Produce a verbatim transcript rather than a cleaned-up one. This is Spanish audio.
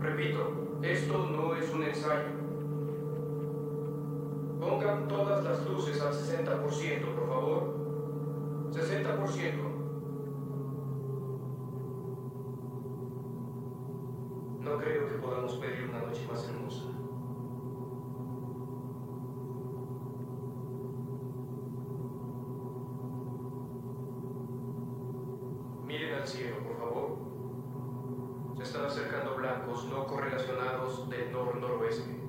Repito, esto no es un ensayo. Pongan todas las luces al sesenta por ciento, por favor. sesenta por ciento. No creo que podamos pedir una noche más hermosa. Miren al cielo, por favor. Se están acercando blancos no correlacionados del nor-noroeste.